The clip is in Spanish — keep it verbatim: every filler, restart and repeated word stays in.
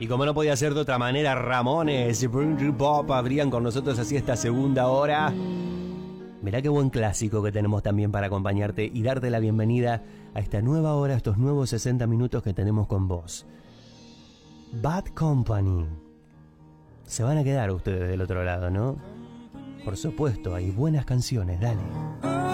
Y como no podía ser de otra manera, Ramones y Pop abrían con nosotros así esta segunda hora. Mirá qué buen clásico que tenemos también para acompañarte y darte la bienvenida a esta nueva hora, a estos nuevos sesenta minutos que tenemos con vos. Bad Company. Se van a quedar ustedes del otro lado, ¿no? Por supuesto, hay buenas canciones, dale.